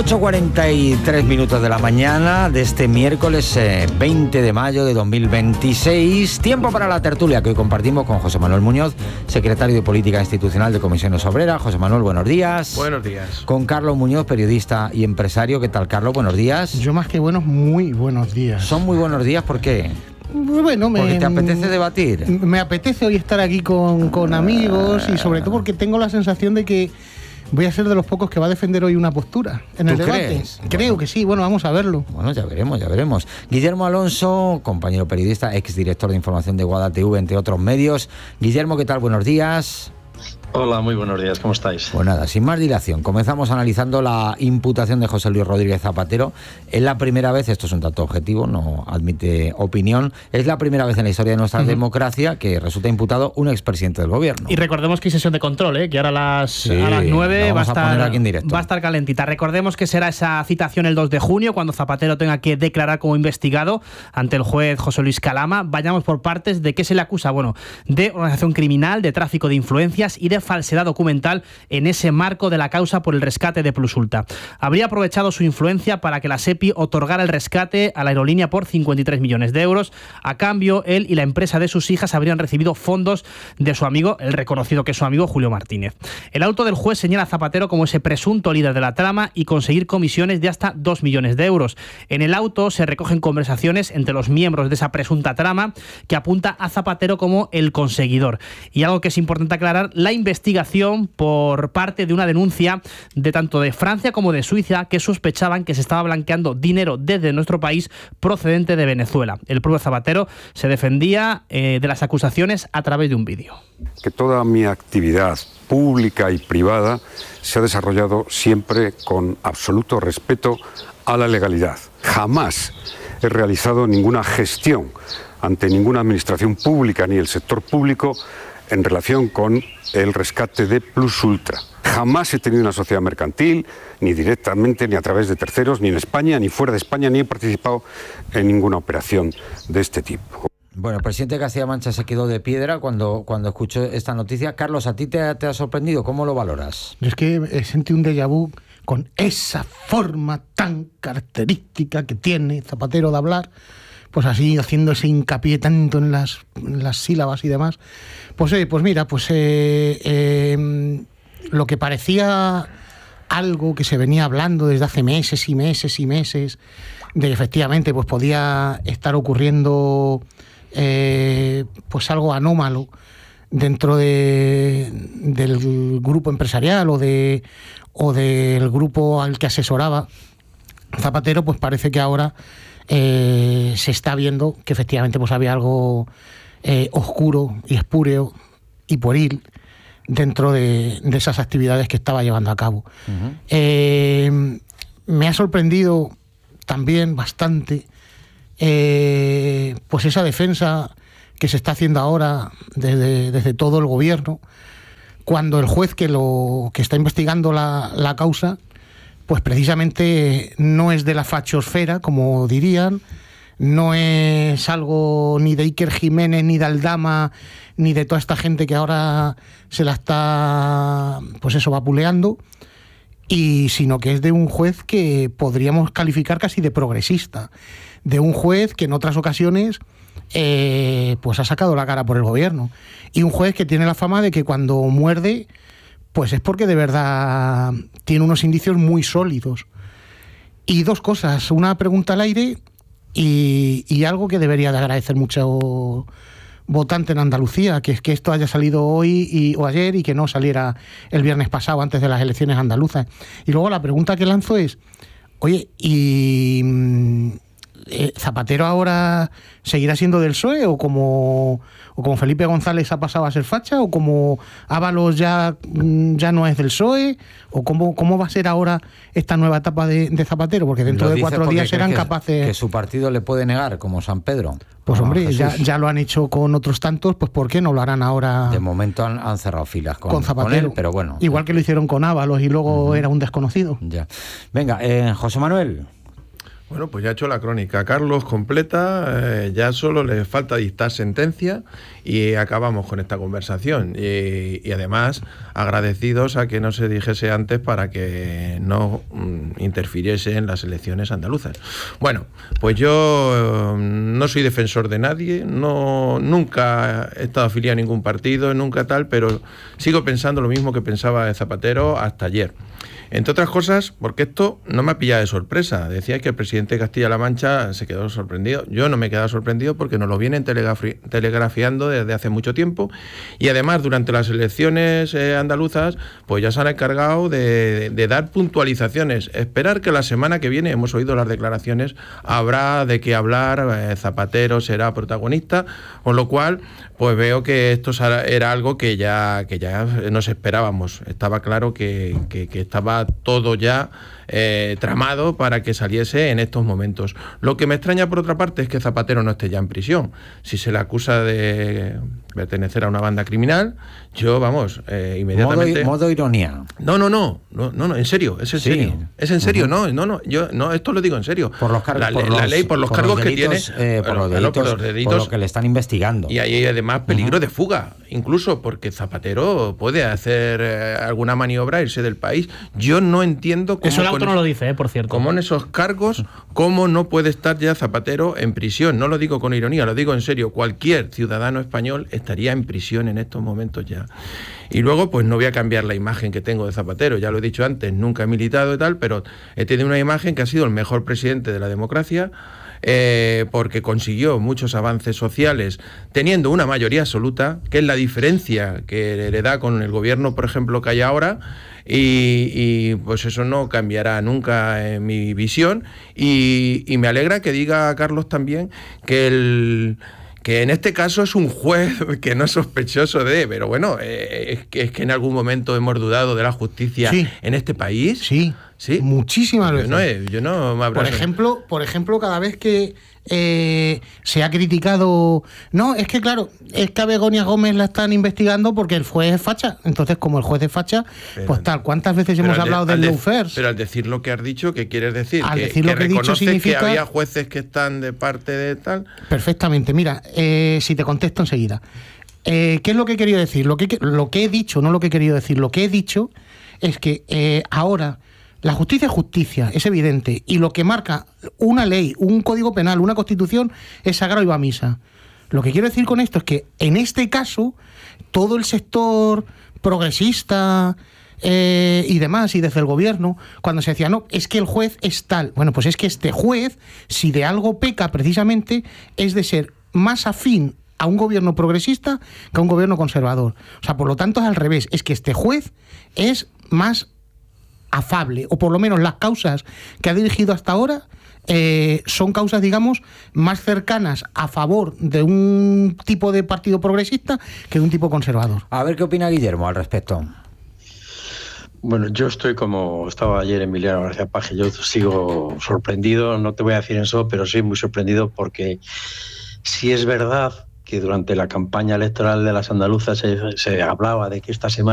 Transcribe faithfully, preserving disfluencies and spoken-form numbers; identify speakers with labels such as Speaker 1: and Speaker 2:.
Speaker 1: ocho cuarenta y tres minutos de la mañana de este miércoles eh, veinte de mayo de dos mil veintiséis. Tiempo para la tertulia que hoy compartimos con José Manuel Muñoz, secretario de Política Institucional de Comisiones Obreras. José Manuel, buenos días.
Speaker 2: Buenos días.
Speaker 1: Con Carlos Muñoz, periodista y empresario. ¿Qué tal, Carlos? Buenos días.
Speaker 3: Yo más que buenos, muy buenos días.
Speaker 1: Son muy buenos días, ¿por qué?
Speaker 3: Bueno, me,
Speaker 1: porque te apetece debatir.
Speaker 3: Me apetece hoy estar aquí con, con amigos y sobre todo porque tengo la sensación de que voy a ser de los pocos que va a defender hoy una postura en el debate.
Speaker 1: ¿Crees?
Speaker 3: Creo
Speaker 1: Bueno.
Speaker 3: que sí, bueno, vamos a verlo.
Speaker 1: Bueno, ya veremos, ya veremos. Guillermo Alonso, compañero periodista, exdirector de información de Guada T V, entre otros medios. Guillermo, ¿qué tal? Buenos días.
Speaker 4: Hola, muy buenos días, ¿cómo estáis?
Speaker 1: Pues nada, sin más dilación, comenzamos analizando la imputación de José Luis Rodríguez Zapatero. Es la primera vez, esto es un dato objetivo, no admite opinión, es la primera vez en la historia de nuestra uh-huh. democracia que resulta imputado un expresidente del gobierno.
Speaker 2: Y recordemos que hay sesión de control, ¿eh? que ahora a las,
Speaker 1: sí,
Speaker 2: a las nueve va a, estar,
Speaker 1: a aquí en directo.
Speaker 2: va a estar calentita. Recordemos que será esa citación el dos de junio, cuando Zapatero tenga que declarar como investigado ante el juez José Luis Calama. Vayamos por partes. ¿De qué se le acusa? Bueno, de organización criminal, de tráfico de influencias y de falsedad documental en ese marco de la causa por el rescate de Plusultra. Habría aprovechado su influencia para que la SEPI otorgara el rescate a la aerolínea por cincuenta y tres millones de euros. A cambio, él y la empresa de sus hijas habrían recibido fondos de su amigo, el reconocido que es su amigo Julio Martínez. El auto del juez señala a Zapatero como ese presunto líder de la trama y conseguir comisiones de hasta dos millones de euros. En el auto se recogen conversaciones entre los miembros de esa presunta trama que apunta a Zapatero como el conseguidor. Y algo que es importante aclarar, la investigación por parte de una denuncia de tanto de Francia como de Suiza que sospechaban que se estaba blanqueando dinero desde nuestro país procedente de Venezuela. El propio Zapatero se defendía eh, de las acusaciones a través de un vídeo.
Speaker 5: Que toda mi actividad pública y privada se ha desarrollado siempre con absoluto respeto a la legalidad. Jamás he realizado ninguna gestión ante ninguna administración pública ni el sector público en relación con el rescate de Plusultra. Jamás he tenido una sociedad mercantil, ni directamente, ni a través de terceros, ni en España, ni fuera de España, ni he participado en ninguna operación de este tipo.
Speaker 1: Bueno, el presidente de Castilla-La Mancha se quedó de piedra cuando, cuando escuchó esta noticia. Carlos, ¿a ti te, te ha sorprendido? ¿Cómo lo valoras?
Speaker 3: Yo es que he sentido un déjà vu con esa forma tan característica que tiene Zapatero de hablar, pues así haciendo ese hincapié tanto en las, en las sílabas y demás. Pues, eh, pues mira, pues eh, eh, lo que parecía algo que se venía hablando desde hace meses y meses y meses, de que efectivamente pues podía estar ocurriendo eh, pues algo anómalo dentro de, del grupo empresarial o, de, o del grupo al que asesoraba Zapatero, pues parece que ahora Eh, se está viendo que efectivamente pues había algo eh, oscuro y espúreo y pueril dentro de, de esas actividades que estaba llevando a cabo. Uh-huh. Eh, me ha sorprendido también bastante eh, pues esa defensa que se está haciendo ahora desde, desde todo el gobierno, cuando el juez que, lo, que está investigando la, la causa pues precisamente no es de la fachosfera, como dirían, no es algo ni de Iker Jiménez, ni de Aldama, ni de toda esta gente que ahora se la está, pues eso, vapuleando, y sino que es de un juez que podríamos calificar casi de progresista, de un juez que en otras ocasiones eh, pues ha sacado la cara por el gobierno, y un juez que tiene la fama de que cuando muerde pues es porque de verdad tiene unos indicios muy sólidos. Y dos cosas, una pregunta al aire y, y algo que debería de agradecer mucho votante en Andalucía, que es que esto haya salido hoy y, o ayer y que no saliera el viernes pasado antes de las elecciones andaluzas. Y luego la pregunta que lanzo es, oye, ¿y eh, Zapatero ahora seguirá siendo del P S O E o como... o como Felipe González ha pasado a ser facha, o como Ábalos ya, ya no es del P S O E, o cómo, cómo va a ser ahora esta nueva etapa de, de Zapatero, porque dentro de cuatro días serán
Speaker 1: que,
Speaker 3: capaces...
Speaker 1: que su partido le puede negar, como San Pedro.
Speaker 3: Pues hombre, ya, ya lo han hecho con otros tantos, pues ¿por qué no lo harán ahora?
Speaker 1: De momento han, han cerrado filas con,
Speaker 3: con Zapatero,
Speaker 1: con él, pero bueno.
Speaker 3: Igual que lo hicieron con Ábalos y luego uh-huh. era un desconocido.
Speaker 1: Ya. Venga, eh, José Manuel.
Speaker 6: Bueno, pues ya ha hecho la crónica. Carlos completa, eh, ya solo le falta dictar sentencia y acabamos con esta conversación. Y, y además, agradecidos a que no se dijese antes para que no mm, interfiriese en las elecciones andaluzas. Bueno, pues yo eh, no soy defensor de nadie, no, nunca he estado afiliado a ningún partido, nunca tal, pero sigo pensando lo mismo que pensaba Zapatero hasta ayer. Entre otras cosas, porque esto no me ha pillado de sorpresa. Decíais que el presidente de Castilla-La Mancha se quedó sorprendido. Yo no me he quedado sorprendido porque nos lo vienen telegrafi- telegrafiando desde hace mucho tiempo. Y además, durante las elecciones eh, andaluzas, pues ya se han encargado de, de, de dar puntualizaciones. Esperar que la semana que viene, hemos oído las declaraciones, habrá de qué hablar, eh, Zapatero será protagonista, con lo cual, pues veo que esto era algo que ya, que ya nos esperábamos. Estaba claro que, que, que estaba todo ya eh, tramado para que saliese en estos momentos. Lo que me extraña, por otra parte, es que Zapatero no esté ya en prisión. Si se le acusa de pertenecer a una banda criminal, yo, vamos, eh, inmediatamente...
Speaker 1: Modo, modo ironía.
Speaker 6: No, no, no, no, no, no, en serio, es en
Speaker 1: Sí.
Speaker 6: serio. Es en serio,
Speaker 1: Uh-huh.
Speaker 6: no, no, no, yo, no, esto lo digo en serio.
Speaker 1: Por los cargos,
Speaker 6: la,
Speaker 1: por
Speaker 6: la
Speaker 1: los,
Speaker 6: ley, por los
Speaker 1: por
Speaker 6: cargos
Speaker 1: los delitos,
Speaker 6: que tiene,
Speaker 1: eh, por,
Speaker 6: bueno,
Speaker 1: los
Speaker 6: claro,
Speaker 1: delitos,
Speaker 6: por los delitos,
Speaker 1: por lo que le están investigando.
Speaker 6: y hay además peligro
Speaker 1: Uh-huh.
Speaker 6: de fuga, incluso porque Zapatero puede hacer eh, alguna maniobra, irse del país. Yo no entiendo cómo...
Speaker 2: Eso el auto
Speaker 6: con
Speaker 2: no
Speaker 6: es-
Speaker 2: lo dice, eh, por cierto.
Speaker 6: Cómo en esos cargos, cómo no puede estar ya Zapatero en prisión. No lo digo con ironía, lo digo en serio. Cualquier ciudadano español estaría en prisión en estos momentos ya. Y luego, pues no voy a cambiar la imagen que tengo de Zapatero. Ya lo he dicho antes, nunca he militado y tal, pero he tenido una imagen que ha sido el mejor presidente de la democracia, eh, porque consiguió muchos avances sociales teniendo una mayoría absoluta, que es la diferencia que le da con el gobierno, por ejemplo, que hay ahora. Y, y pues eso no cambiará nunca en mi visión. Y, y me alegra que diga Carlos también que el... que en este caso es un juez que no es sospechoso de, pero bueno, eh, es, que, es que en algún momento hemos dudado de la justicia
Speaker 3: Sí.
Speaker 6: en este país.
Speaker 3: Sí,
Speaker 6: Sí.
Speaker 3: muchísimas
Speaker 6: Yo
Speaker 3: veces.
Speaker 6: no, he- yo no me
Speaker 3: Por
Speaker 6: abrazo.
Speaker 3: ejemplo, por ejemplo, cada vez que eh, se ha criticado... No, es que claro, es que a Begoña Gómez la están investigando porque el juez es facha. Entonces, como el juez es facha,
Speaker 6: Pero-
Speaker 3: pues tal, ¿cuántas veces
Speaker 6: Pero
Speaker 3: hemos
Speaker 6: al de-
Speaker 3: hablado
Speaker 6: al
Speaker 3: del
Speaker 6: de-
Speaker 3: lawfare?
Speaker 6: Pero al decir lo que has dicho, ¿qué quieres decir?
Speaker 3: Al
Speaker 6: que,
Speaker 3: decir lo que he dicho
Speaker 6: reconoces
Speaker 3: significa-
Speaker 6: que había jueces que están de parte de tal...
Speaker 3: Perfectamente. Mira, eh, si te contesto enseguida. Eh, ¿Qué es lo que he querido decir? Lo que, lo que he dicho, no lo que he querido decir. Lo que he dicho es que eh, ahora la justicia es justicia, es evidente. Y lo que marca una ley, un código penal, una constitución, es sagrado y va a misa. Lo que quiero decir con esto es que en este caso todo el sector progresista... Eh, y demás, y desde el gobierno, cuando se decía, no, es que el juez es tal. Bueno, pues es que este juez, si de algo peca precisamente, es de ser más afín a un gobierno progresista que a un gobierno conservador. O sea, por lo tanto es al revés, es que este juez es más afable, o por lo menos las causas que ha dirigido hasta ahora eh, son causas, digamos, más cercanas a favor de un tipo de partido progresista que de un tipo conservador.
Speaker 1: A ver qué opina Guillermo al respecto.
Speaker 4: Bueno, yo estoy como estaba ayer Emiliano García Paje, yo sigo sorprendido, no te voy a decir eso, pero sí muy sorprendido porque si es verdad que durante la campaña electoral de las andaluzas se, se hablaba de que esta semana